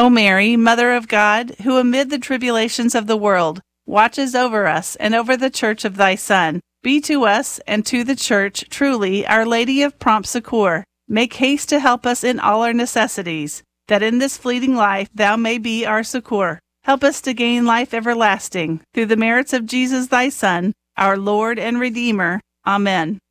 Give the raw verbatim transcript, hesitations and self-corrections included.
O Mary, Mother of God, who amid the tribulations of the world watches over us and over the church of thy Son, be to us and to the church truly Our Lady of prompt succor. Make haste to help us in all our necessities, that in this fleeting life thou may be our succor. Help us to gain life everlasting, through the merits of Jesus thy Son, our Lord and Redeemer. Amen.